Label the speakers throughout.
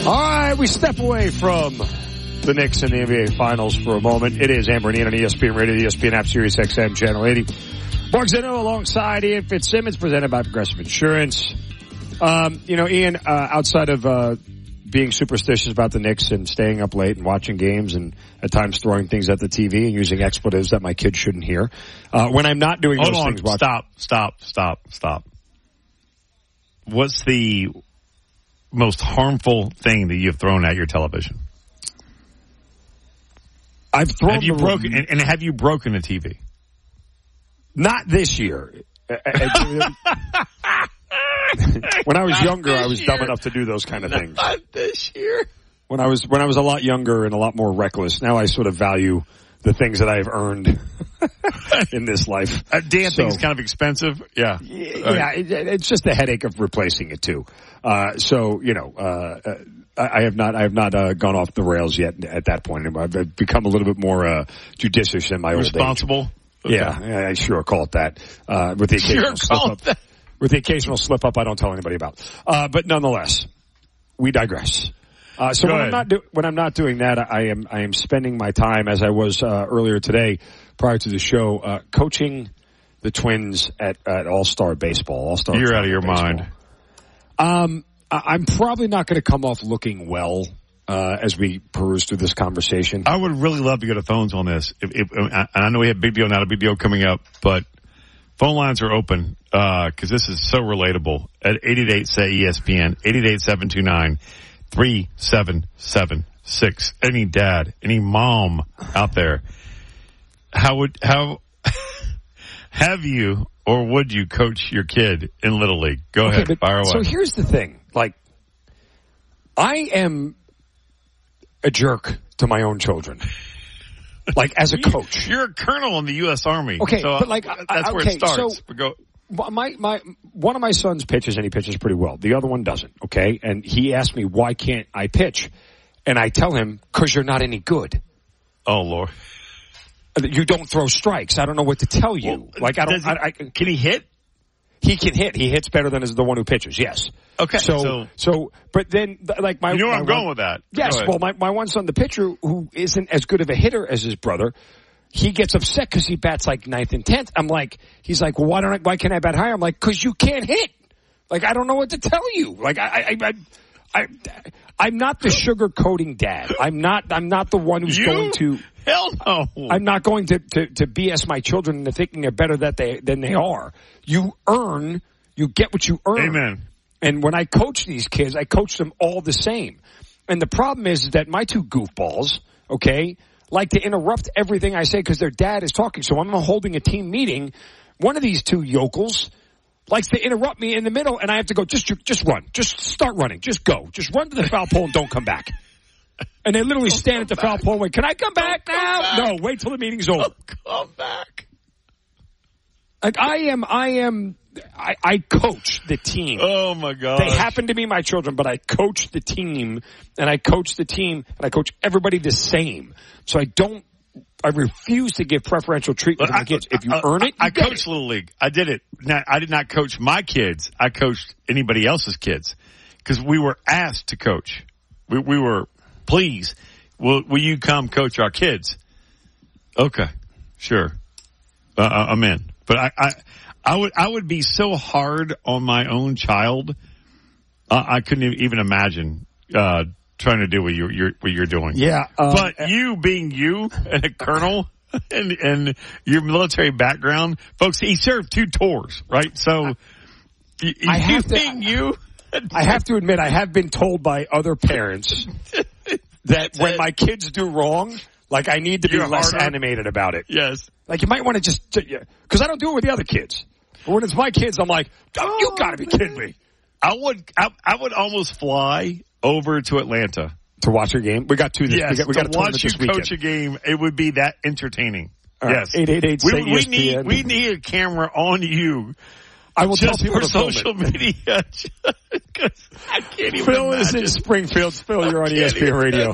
Speaker 1: All right, we step away from the Knicks and the NBA Finals for a moment. It is Amber and Ian on ESPN Radio, the ESPN app, Sirius XM, Channel 80. Mark Zeno alongside Ian Fitzsimmons, presented by Progressive Insurance. Ian, outside of being superstitious about the Knicks and staying up late and watching games and at times throwing things at the TV and using expletives that my kids shouldn't hear, when I'm not doing those things...
Speaker 2: Stop. What's the most harmful thing that you've thrown at your television?
Speaker 1: I've thrown.
Speaker 2: Have you broken a TV?
Speaker 1: Not this year. When I was younger, I was dumb enough to do those kind of things.
Speaker 2: Not this year.
Speaker 1: When I was a lot younger and a lot more reckless, now I sort of value the things that I've earned in this life.
Speaker 2: Dancing's kind of expensive. Yeah.
Speaker 1: Yeah, it's just the headache of replacing it too. I have not gone off the rails yet at that point. I've become a little bit more judicious in my old age.
Speaker 2: Responsible? Okay.
Speaker 1: Yeah, I sure call it that. With the occasional slip up. With the occasional slip up I don't tell anybody about. But nonetheless, we digress. So when I'm not doing that, I am spending my time, as I was earlier today, prior to the show, coaching the Twins at All-Star Baseball. All-Star.
Speaker 2: You're out of your
Speaker 1: baseball.
Speaker 2: mind.
Speaker 1: I'm probably not going to come off looking well as we peruse through this conversation.
Speaker 2: I would really love to get a phones on this. I know we have Big Deal, not a Big Deal coming up, but phone lines are open because this is so relatable at 888-SAY-ESPN, 888-729-3776. Any dad, any mom out there, how have you or would you coach your kid in Little League? Go ahead, fire away.
Speaker 1: So here's the thing. I am a jerk to my own children. As a coach.
Speaker 2: You're a colonel in the U.S. Army.
Speaker 1: Okay,
Speaker 2: so
Speaker 1: but
Speaker 2: that's where it starts.
Speaker 1: So, one of my sons pitches, and he pitches pretty well. The other one doesn't, okay? And he asked me, why can't I pitch? And I tell him, because you're not any good.
Speaker 2: Oh, Lord.
Speaker 1: You don't throw strikes. I don't know what to tell you.
Speaker 2: Can he hit?
Speaker 1: He can hit. He hits better than the one who pitches, yes.
Speaker 2: Okay.
Speaker 1: But then, my...
Speaker 2: You know where I'm going with that.
Speaker 1: Yes, well, my one son, the pitcher, who isn't as good of a hitter as his brother, he gets upset because he bats 9th and 10th. He's like, well, why can't I bat higher? I'm like, because you can't hit. I don't know what to tell you. I'm not the sugar-coating dad. I'm not the one who's going to...
Speaker 2: Hell no.
Speaker 1: I'm not going to BS my children into thinking they're better than they are. You get what you earn.
Speaker 2: Amen.
Speaker 1: And when I coach these kids, I coach them all the same. And the problem is that my two goofballs, okay, like to interrupt everything I say because their dad is talking. So I'm holding a team meeting. One of these two yokels likes to interrupt me in the middle, and I have to go, just run. Just start running. Just go. Just run to the foul pole and don't come back. And they literally stand at the foul pole and wait, can I come back now? No, wait till the meeting's over.
Speaker 2: Come back.
Speaker 1: I coach the team.
Speaker 2: Oh, my God.
Speaker 1: They happen to be my children, but I coach the team, and I coach everybody the same. So I refuse to give preferential treatment to my kids. If you earn it,
Speaker 2: I coached Little League. I did it. Now, I did not coach my kids. I coached anybody else's kids because we were asked to coach. We were, please, will you come coach our kids? Okay, sure. I'm in. But I would be so hard on my own child. I couldn't even imagine trying to do what you're doing.
Speaker 1: Yeah,
Speaker 2: but you being you and a colonel and your military background, folks. He served 2 tours, right? So I have
Speaker 1: to admit, I have been told by other parents that when my kids do wrong, I need to be less animated about it.
Speaker 2: Yes.
Speaker 1: You might want to because I don't do it with the other kids. But when it's my kids, I'm like, oh, you got to be kidding me.
Speaker 2: I would almost fly over to Atlanta
Speaker 1: to watch a game. We got 2.
Speaker 2: Yes,
Speaker 1: we got
Speaker 2: to watch you coach a game. It would be that entertaining. Yes,
Speaker 1: 888-ESPN.
Speaker 2: We need a camera on you.
Speaker 1: I will
Speaker 2: just
Speaker 1: tell people
Speaker 2: for social media. I can't even.
Speaker 1: Phil is in Springfield. Phil, you're on ESPN Radio.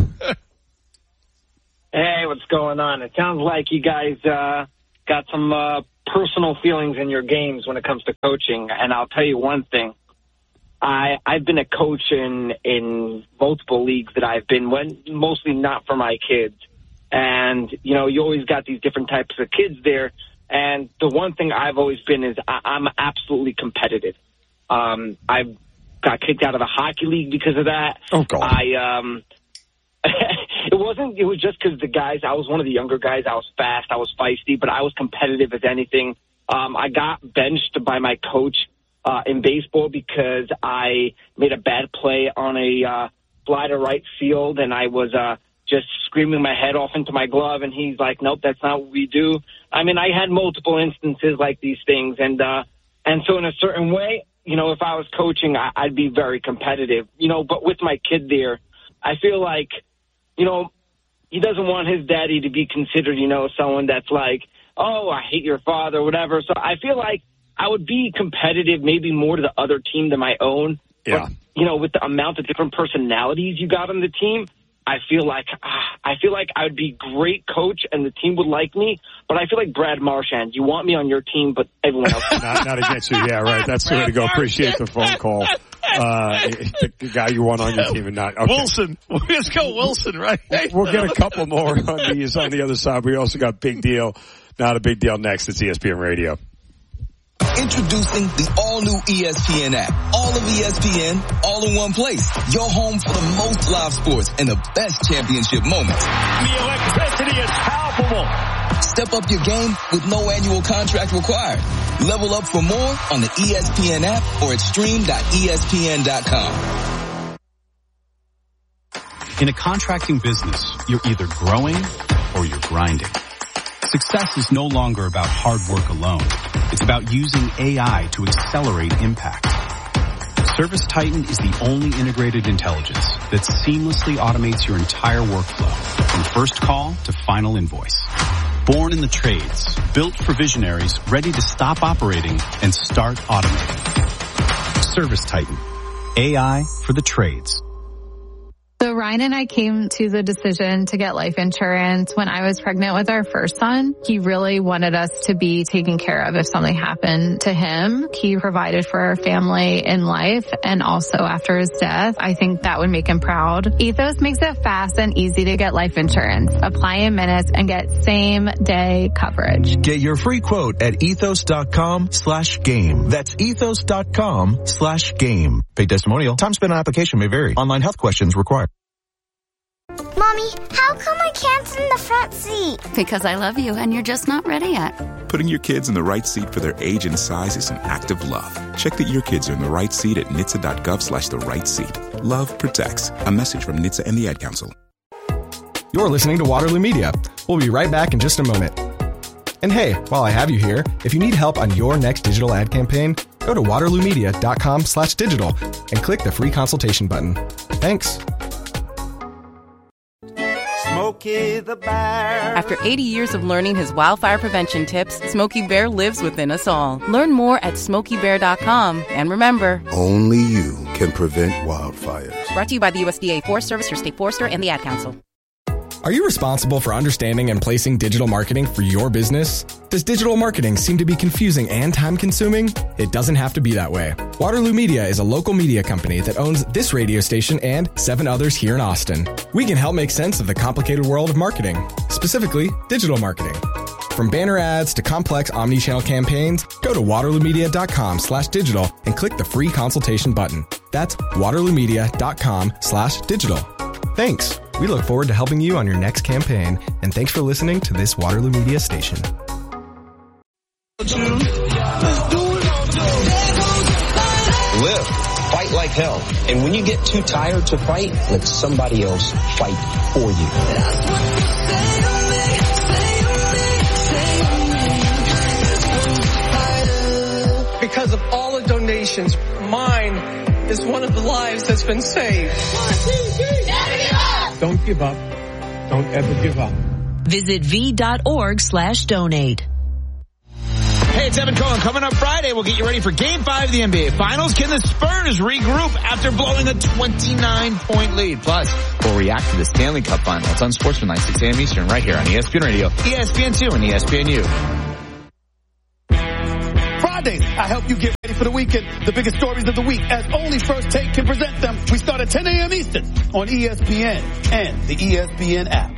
Speaker 3: Hey, what's going on? It sounds like you guys got some personal feelings in your games when it comes to coaching. And I'll tell you one thing. I've been a coach in multiple leagues that I've been, mostly not for my kids. And, you know, you always got these different types of kids there. And the one thing I've always been is I'm absolutely competitive. I've got kicked out of the hockey league because of that.
Speaker 1: Oh, God.
Speaker 3: It was just because the guys, I was one of the younger guys. I was fast, I was feisty, but I was competitive as anything. I got benched by my coach in baseball because I made a bad play on a fly to right field, and I was just screaming my head off into my glove, and he's like, nope, that's not what we do. I mean, I had multiple instances like these things, and so in a certain way, you know, if I was coaching, I'd be very competitive, you know, but with my kid there, I feel like, you know, he doesn't want his daddy to be considered, you know, someone that's like, oh, I hate your father, or whatever. So I feel like I would be competitive maybe more to the other team than my own.
Speaker 1: Yeah.
Speaker 3: But, you know, with the amount of different personalities you got on the team, I feel like I would be great coach and the team would like me, but I feel like Brad Marchand. You want me on your team, but everyone else.
Speaker 1: not against you. Yeah, right. That's the way to go. Appreciate the phone call. The guy you want on your team and not. Okay.
Speaker 2: Wilson. Let's go Wilson, right?
Speaker 1: We'll get a couple more on these on the other side. We also got Big Deal. Not a Big Deal next. It's ESPN Radio.
Speaker 4: Introducing the all-new ESPN app. All of ESPN, all in one place. Your home for the most live sports and the best championship moments.
Speaker 2: The electricity is palpable.
Speaker 4: Step up your game with no annual contract required. Level up for more on the ESPN app or at stream.espn.com.
Speaker 5: In a contracting business, you're either growing or you're grinding. Success is no longer about hard work alone. It's about using AI to accelerate impact. ServiceTitan is the only integrated intelligence that seamlessly automates your entire workflow from first call to final invoice. Born in the trades, built for visionaries ready to stop operating and start automating. ServiceTitan. AI for the trades.
Speaker 6: So Ryan and I came to the decision to get life insurance when I was pregnant with our first son. He really wanted us to be taken care of if something happened to him. He provided for our family in life and also after his death. I think that would make him proud. Ethos makes it fast and easy to get life insurance. Apply in minutes and get same day coverage.
Speaker 7: Get your free quote at ethos.com/game. That's ethos.com/game. Paid testimonial. Time spent on application may vary. Online health questions required.
Speaker 8: Mommy, how come I can't sit in the front seat?
Speaker 9: Because I love you and you're just not ready yet.
Speaker 10: Putting your kids in the right seat for their age and size is an act of love. Check that your kids are in the right seat at NHTSA.gov/the-right-seat. Love protects. A message from NHTSA and the Ad Council.
Speaker 11: You're listening to Waterloo Media. We'll be right back in just a moment. And hey, while I have you here, if you need help on your next digital ad campaign, go to waterloomedia.com/digital and click the free consultation button. Thanks.
Speaker 12: Smokey the Bear.
Speaker 13: After 80 years of learning his wildfire prevention tips, Smokey Bear lives within us all. Learn more at SmokeyBear.com. And remember,
Speaker 14: only you can prevent wildfires.
Speaker 13: Brought to you by the USDA Forest Service, your state forester, and the Ad Council.
Speaker 11: Are you responsible for understanding and placing digital marketing for your business? Does digital marketing seem to be confusing and time-consuming? It doesn't have to be that way. Waterloo Media is a local media company that owns this radio station and 7 others here in Austin. We can help make sense of the complicated world of marketing, specifically digital marketing. From banner ads to complex omni-channel campaigns, go to waterloomedia.com/digital and click the free consultation button. That's waterloomedia.com/digital. Thanks. We look forward to helping you on your next campaign, and thanks for listening to this Waterloo Media station.
Speaker 15: Live. Fight like hell. And when you get too tired to fight, let somebody else fight for you.
Speaker 16: Because of all the donations, mine is one of the lives that's been saved.
Speaker 17: Don't give up. Don't ever give up.
Speaker 18: Visit v.org/donate.
Speaker 19: Hey, it's Evan Cohen. Coming up Friday, we'll get you ready for Game 5 of the NBA Finals. Can the Spurs regroup after blowing a 29-point lead? Plus, we'll react to the Stanley Cup Final. It's on Sportsman 6 a.m. Eastern right here on ESPN Radio, ESPN2, and ESPNU.
Speaker 20: Fridays, I help you get ready for the weekend. The biggest stories of the week, as only First Take can present them. We start at 10 a.m. Eastern on ESPN and the ESPN app.